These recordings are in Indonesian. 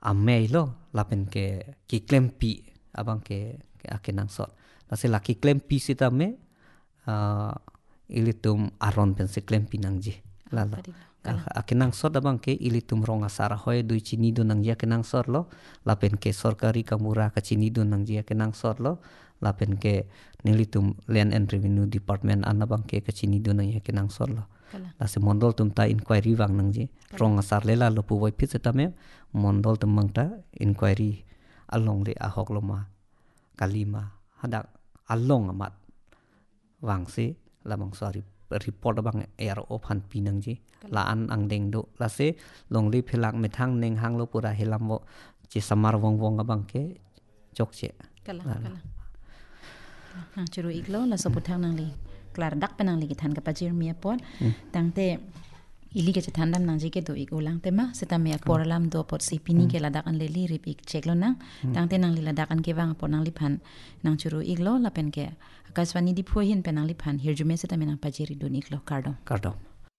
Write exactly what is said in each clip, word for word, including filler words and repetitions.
amei lo lapen ke ki klempi abang ke ke akenang sot lase laki klempi sitame uh, ilitum aron pen se klempi nangji lalo akenang sot abang ke ilitum ronga sara hoy dui chinido nangji akenang sot lo lapen ke sorkari kamura ka chinido nangji akenang sot lo lapen ke nilitum land and revenue department anabang ke ka chinido nangji akenang sot lo lase mondol tum ta inquiry wang nangji ronga sar lela lo puwai pit setame mondol tum mangta inquiry along le ahok loma kalima hadak along amat wang se lamang sorry report abang air of han pinang ji la an ang deng do la se long li phelak me thang neng hang lo pura helam wo chi samar wong wong abang ke chok che kala kala ha churu iklo la so puthang nang li klar dak penang li than ka pajir mi apot tangte ili ke chathandam nang ji ke do ik ulang tema seta me poralam do pot si pini ke ladak an le li rip ik check lo nang tangte nang li ladak an ke wang pot nang li phan nang churu iklo la pen ke akaswani di phu hin penang li phan hirjume seta me nang pajiri do niklo kardo kardo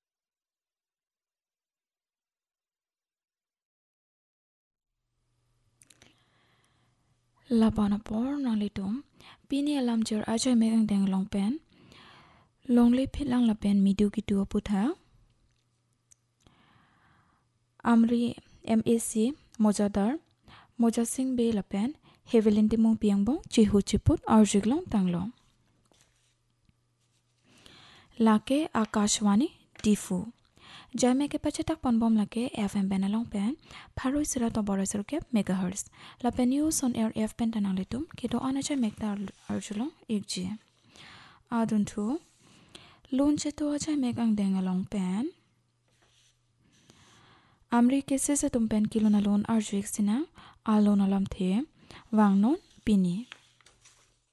labana por nang li tum pini alam jor ajai me ang deng long pen long li philang la pen midu ki tu putha amri mac mojadar moja singh be la pen hevelin timung piangbong chihu chiput arjiglong tanglong lake akashwani difu jame ke pachetak panbom lake fm benalong pen pharoi sira to borosor ke megahertz la pen news on air f pen tanang litum kedo anacha mekta arjulong ikji adun thu lunche to acha megang dengalong pen amri ke se se tum pen kilona lon arjuik sina alon alam the wangnon pini